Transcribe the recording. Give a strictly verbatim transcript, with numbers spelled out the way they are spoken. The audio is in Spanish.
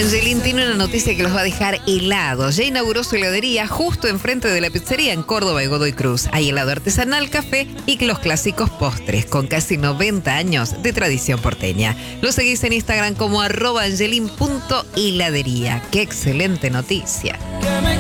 Angelín tiene una noticia que los va a dejar helados. Ya inauguró su heladería justo enfrente de la pizzería en Córdoba y Godoy Cruz. Hay helado artesanal, café y los clásicos postres, con casi noventa años de tradición porteña. Lo seguís en Instagram como arroba angelín punto heladería. ¡Qué excelente noticia!